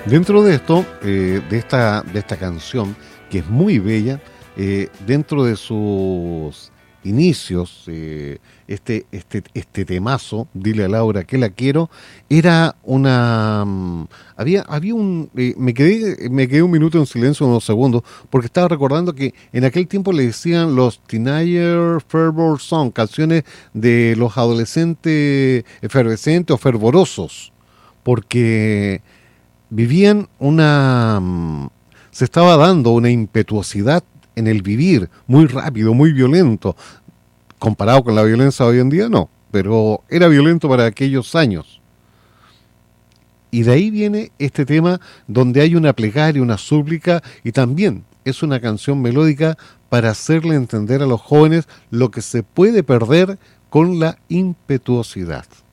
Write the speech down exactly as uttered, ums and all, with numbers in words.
Dentro de esto, eh, de, esta, de esta canción, que es muy bella, eh, dentro de sus inicios, eh, este, este, este temazo, Dile a Laura que la quiero, era una... mm, había, había un... eh, me, quedé, me quedé un minuto en silencio, unos segundos, porque estaba recordando que en aquel tiempo le decían los Teenager Fervor Song, canciones de los adolescentes efervescentes o fervorosos, porque vivían una... mm, se estaba dando una impetuosidad en el vivir, muy rápido, muy violento. Comparado con la violencia de hoy en día, no, pero era violento para aquellos años. Y de ahí viene este tema donde hay una plegaria, una súplica, y también es una canción melódica para hacerle entender a los jóvenes lo que se puede perder con la impetuosidad.